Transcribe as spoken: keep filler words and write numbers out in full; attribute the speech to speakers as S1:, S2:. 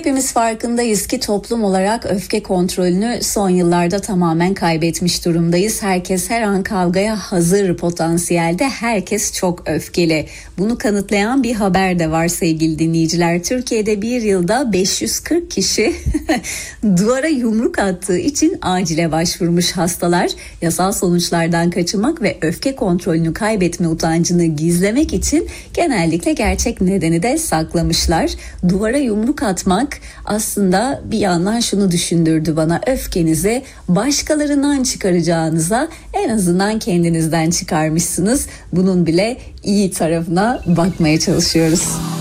S1: Hepimiz farkındayız ki toplum olarak öfke kontrolünü son yıllarda tamamen kaybetmiş durumdayız. Herkes her an kavgaya hazır potansiyelde, herkes çok öfkeli. Bunu kanıtlayan bir haber de var sevgili dinleyiciler. Türkiye'de bir yılda beş yüz kırk kişi duvara yumruk attığı için acile başvurmuş. Hastalar yasal sonuçlardan kaçınmak ve öfke kontrolünü kaybetme utancını gizlemek için genellikle gerçek nedeni de saklamışlar. Duvara yumruk atmak aslında bir yandan şunu düşündürdü bana: öfkenizi başkalarından çıkaracağınıza en azından kendinizden çıkarmışsınız. Bunun bile iyi tarafına bakmaya çalışıyoruz.